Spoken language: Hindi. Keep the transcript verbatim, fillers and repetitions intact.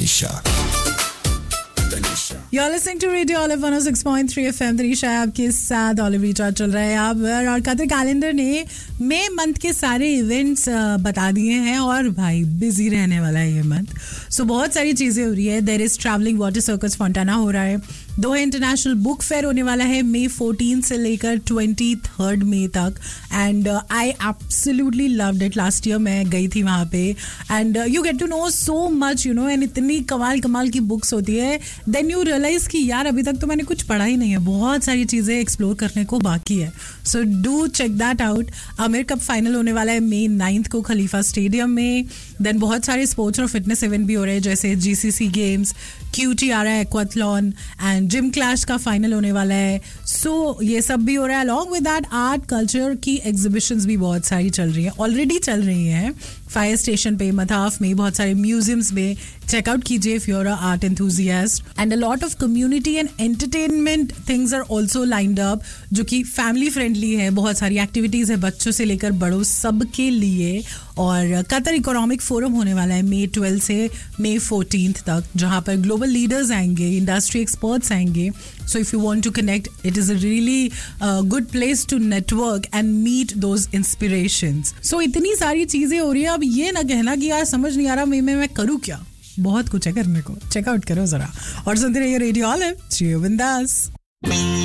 Tanisha. You're listening to Radio Olive one oh six point three F M. Tanisha है आपके साथ. ऑलिव रिचार्ज चल रहा है अब, और कतर कैलेंडर ने मई मंथ के सारे इवेंट्स बता दिए हैं और भाई बिजी रहने वाला है ये मंथ. सो so, बहुत सारी चीज़ें हो रही है. There is travelling water circus फॉन्टाना हो रहा है. दोहा इंटरनेशनल बुक फेयर होने वाला है मई फोर्टीन से लेकर ट्वेंटी थर्ड मई तक. And I absolutely loved it. Last year मैं गई थी वहाँ पे. And you get to know so much, you know, and इतनी कमाल कमाल की बुक्स होती है. देन यू रियलाइज कि यार अभी तक तो मैंने कुछ पढ़ा ही नहीं है, बहुत सारी चीज़ें एक्सप्लोर करने को बाकी है. So do check that out. Aamir cup final होने वाला है मई नाइन्थ को खलीफा स्टेडियम में. देन बहुत सारे स्पोर्ट्स और फिटनेस इवेंट भी हो रहे हैं, जैसे जीसीसी गेम्स, क्यूटी आ रहा है, एक्वाथलॉन एंड जिम क्लैश का फाइनल होने वाला है. सो so, ये सब भी हो रहा है. Along with that art culture की एग्जीबिशंस भी बहुत सारी चल रही हैं, ऑलरेडी चल रही हैं. फायर स्टेशन पे, मथाफ में, बहुत सारे म्यूजियम्स में. चेकआउट कीजिए if you are a art enthusiast. And a lot of community and entertainment things are also lined up, जो कि फैमिली फ्रेंडली है. बहुत सारी एक्टिविटीज़ है बच्चों से लेकर बड़ों सब के लिए. और कतर इकोनॉमिक फोरम होने वाला है मई ट्वेल्थ से मई फोर्टीन्थ तक, जहाँ पर ग्लोबल लीडर्स आएंगे, इंडस्ट्री एक्सपर्ट्स आएंगे. So if you want to connect, it is a really good place to network and meet those inspirations. सो इतनी सारी चीज़ें हो रही है. अब ये ना कहना कि यार समझ नहीं आ रहा मई में मैं करूँ क्या. बहुत कुछ है करने को. चेकआउट करो जरा और सुनते रहिए रेडियो ऑलिव. श्री बिंदास.